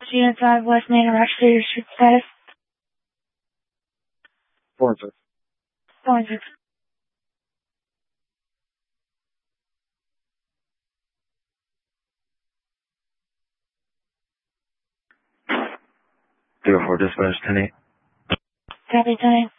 Unit 5 West Main Rush to your street status. 4 and 6. 4 and 6. Zero 4 dispatch 10-8. Copy, 10-8.